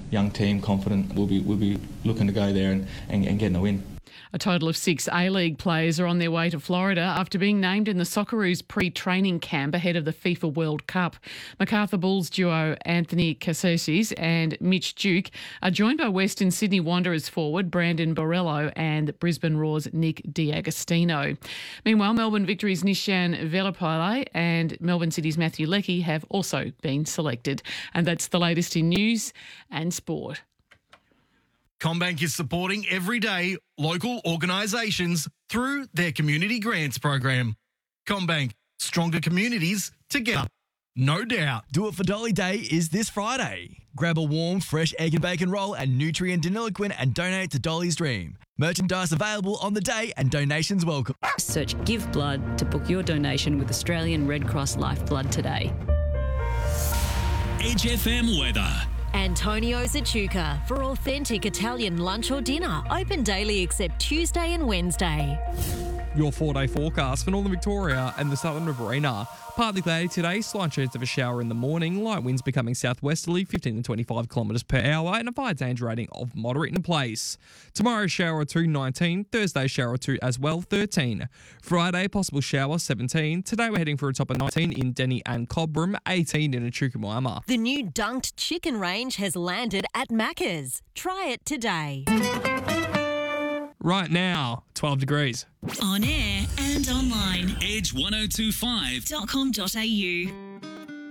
young team, confident. We'll be looking to go there and getting a win. A total of 6 A-League players are on their way to Florida after being named in the Socceroos pre-training camp ahead of the FIFA World Cup. Macarthur Bulls duo Anthony Casosis and Mitch Duke are joined by Western Sydney Wanderers forward Brandon Borrello and Brisbane Roar's Nick D'Agostino. Meanwhile, Melbourne Victory's Nishan Velapile and Melbourne City's Matthew Leckie have also been selected. And that's the latest in news and sport. CommBank is supporting everyday local organisations through their community grants program. CommBank, stronger communities together. No doubt. Do It for Dolly Day is this Friday. Grab a warm, fresh egg and bacon roll and nutrient Deniliquin and donate to Dolly's Dream. Merchandise available on the day and donations welcome. Search Give Blood to book your donation with Australian Red Cross Lifeblood today. Edge FM weather. Antonio Zachuca for authentic Italian lunch or dinner. Open daily except Tuesday and Wednesday. Your 4-day forecast for northern Victoria and the southern Riverina. Partly cloudy today, slight chance of a shower in the morning, light winds becoming southwesterly 15 to 25 kilometres per hour and a fire danger rating of moderate in place. Tomorrow, shower or 2, 19. Thursday, shower or 2 as well, 13. Friday, possible shower, 17. Today, we're heading for a top of 19 in Denny and Cobram, 18 in Echuca-Moama. The new Dunked chicken range has landed at Macca's. Try it today. Right now, 12 degrees. On air and online. Edge1025.com.au.